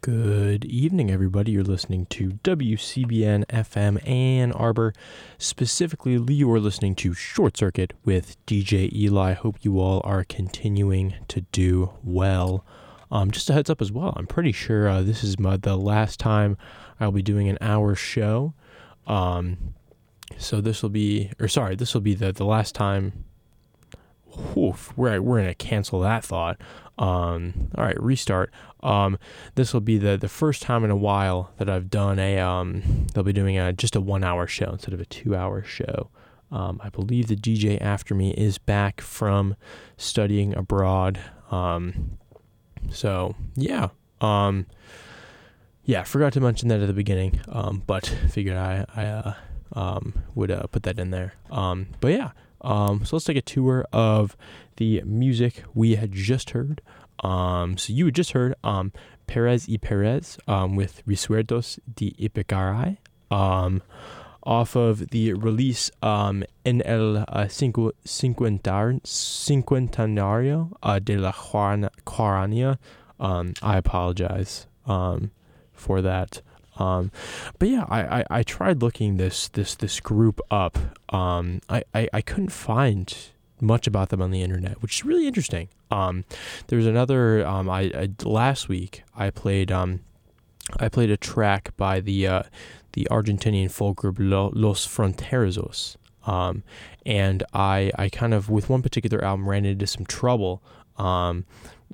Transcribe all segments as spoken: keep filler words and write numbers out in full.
Good evening, everybody. You're listening to W C B N F M Ann Arbor. Specifically, you are listening to Short Circuit with D J Eli. Hope you all are continuing to do well. Um, just a heads up as well, I'm pretty sure uh, this is my, the last time I'll be doing an hour show. Um, so this will be, or sorry, this will be the, the last time. Oof, we're, we're going to cancel that thought. Um, all right, restart. Um, this will be the, the first time in a while that I've done a, um, they'll be doing a, just a one hour show instead of a two hour show. Um, I believe the D J after me is back from studying abroad. Um, so yeah, um, yeah, forgot to mention that at the beginning. Um, but figured I, I, uh, um, would, uh, put that in there. Um, but yeah. Um, so let's take a tour of the music we had just heard. Um, so you had just heard um, Perez y Perez um, with Recuerdos de Ipicaray um, off of the release um, En el uh, cincu- cincuentar- Cincuentenario uh, de la Guarania. Um, I apologize um, for that. Um, but yeah, I, I, I tried looking this, this, this group up. Um, I, I, I couldn't find much about them on the internet, which is really interesting. Um, there's another, um, I, I, last week I played, um, I played a track by the, uh, the Argentinian folk group Los Fronterizos. Um, and I, I kind of, with one particular album, ran into some trouble, um,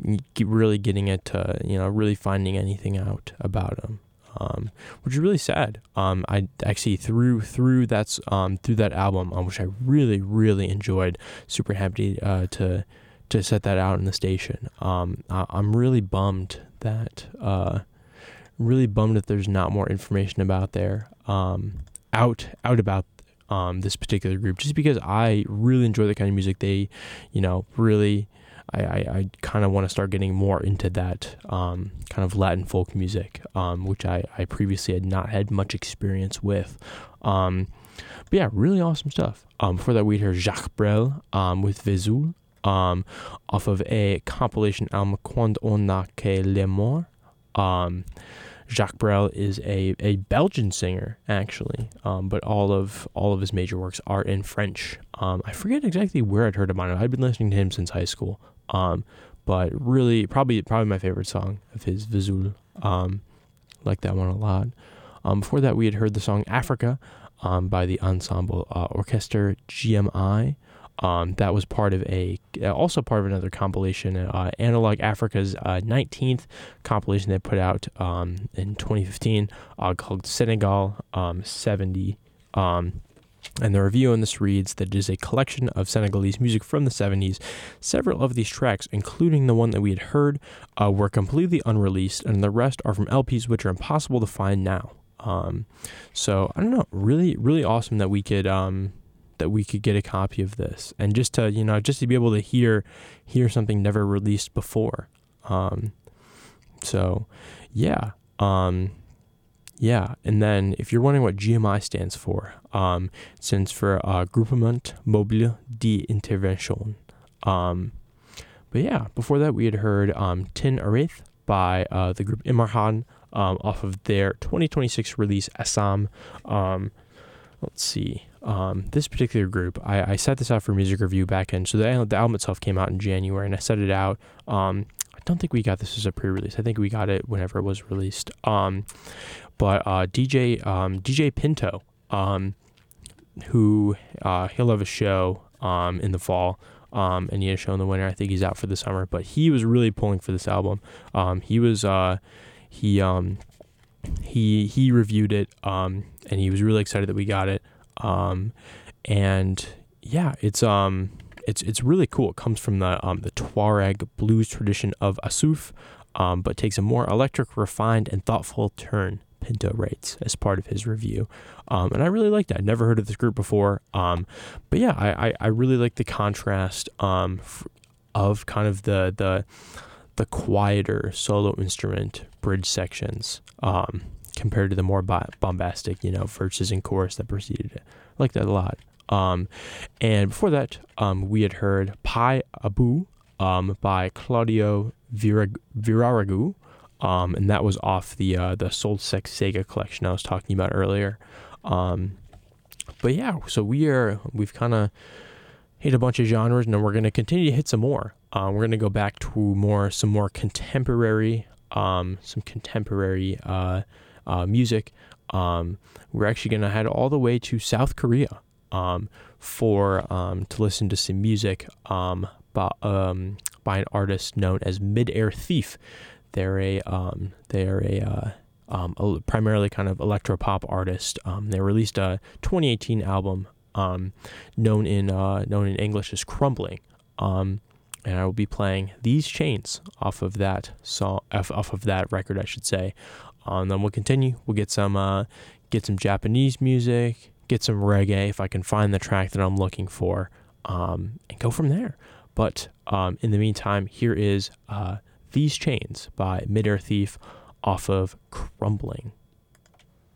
really getting it to, you know, really finding anything out about them. Um, which is really sad. Um, I actually through through that's um through that album, um, which I really really enjoyed. Super happy uh, to to set that out in the station. Um, I, I'm really bummed that uh, really bummed that there's not more information about there um out out about um this particular group. Just because I really enjoy the kind of music they, you know, really. I, I, I kind of want to start getting more into that um, kind of Latin folk music, um, which I, I previously had not had much experience with. Um, but yeah, really awesome stuff. Um, before that, we heard Jacques Brel um, with Vesoul um, off of a compilation album, Quand on n'a que les morts. Um, Jacques Brel is a, a Belgian singer, actually, um, but all of all of his major works are in French. Um, I forget exactly where I'd heard about him. I'd been listening to him since high school. Um, but really, probably probably my favorite song of his, Vesoul. Um, like that one a lot. Um, before that, we had heard the song Africa um, by the ensemble uh, Orchestre G M I. Um, that was part of a, also part of another compilation, uh, Analog Africa's uh, nineteenth compilation they put out um, in twenty fifteen uh, called Senegal um, seventy. Um, And the review on this reads that it is a collection of Senegalese music from the seventies. Several of these tracks, including the one that we had heard, uh, were completely unreleased, and the rest are from L Ps which are impossible to find now. Um, so I don't know, really, really awesome that we could um, that we could get a copy of this, and just to you know, just to be able to hear hear something never released before. Um, so yeah. Um, Yeah, and then if you're wondering what G M I stands for, um, it stands for uh, Groupement Mobile d'Intervention. Um, but yeah, before that we had heard um, Tin Areth by uh, the group Imarhan um, off of their twenty twenty-six release Assam. Um, let's see, um, this particular group, I, I set this out for music review back in, so the, the album itself came out in January, and I set it out. Um, I don't think we got this as a pre-release. I think we got it whenever it was released. Um, But uh, D J um, D J Pinto, um, who uh, he'll have a show um, in the fall, um, and he had a show in the winter. I think he's out for the summer, but he was really pulling for this album. Um, he was uh, he um, he he reviewed it, um, and he was really excited that we got it. Um, and yeah, it's um it's it's really cool. It comes from the um, the Tuareg blues tradition of Assouf, um, but takes a more electric, refined, and thoughtful turn. Pinto rates as part of his review. Um, and I really like that. I'd never heard of this group before. Um, but yeah, I, I, I really like the contrast um, f- of kind of the, the, the quieter solo instrument bridge sections um, compared to the more b- bombastic, you know, verses and chorus that preceded it. I like that a lot. Um, and before that, um, we had heard Pai Abu um, by Claudio Virag- Viraragu. Um, and that was off the uh, the Soul Sex Sega collection I was talking about earlier. Um, but yeah, so we are we've kind of hit a bunch of genres, and then we're going to continue to hit some more. Um, we're going to go back to more some more contemporary, um, some contemporary uh, uh, music. Um, we're actually going to head all the way to South Korea um, for um, to listen to some music um, by, um, by an artist known as Mid-Air Thief. They're a um, they're a, uh, um, a primarily kind of electropop artist. Um, they released a twenty eighteen album um, known in uh, known in English as Crumbling, um, and I will be playing These Chains off of that song off of that record, I should say. Um, then we'll continue. We'll get some uh, get some Japanese music, get some reggae if I can find the track that I'm looking for, um, and go from there. But um, in the meantime, here is uh, These Chains by Mid-Air Thief off of Crumbling.